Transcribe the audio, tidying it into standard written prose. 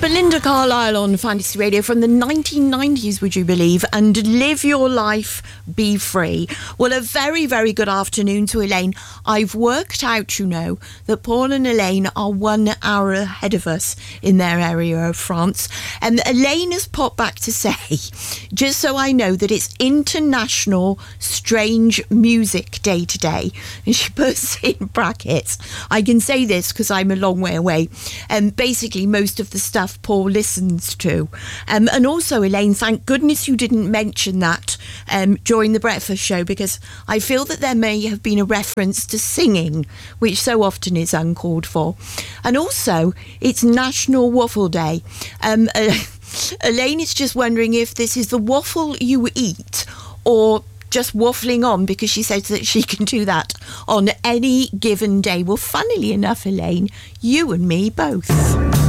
Belinda Carlisle on Fantasy Radio from the 1990s, would you believe? And Live Your Life, Be Free. Well, a very, very good afternoon to Elaine. I've worked out, you know, that Paul and Elaine are 1 hour ahead of us in their area of France. And Elaine has popped back to say, just so I know, that it's International Strange Music Day today. And she puts in brackets, I can say this because I'm a long way away. And basically, most of the stuff Paul listens to. And also, Elaine, thank goodness you didn't mention that during the breakfast show, because I feel that there may have been a reference to singing, which so often is uncalled for. And also, it's National Waffle Day. Elaine is just wondering if this is the waffle you eat or just waffling on, because she says that she can do that on any given day. Well, funnily enough, Elaine, you and me both.